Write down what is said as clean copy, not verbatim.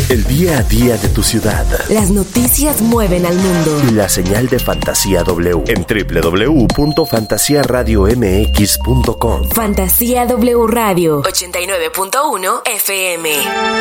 El día a día de tu ciudad. Las noticias mueven al mundo. Y la señal de Fantasía W en www.fantasiaradiomx.com. Fantasía W Radio 89.1 FM.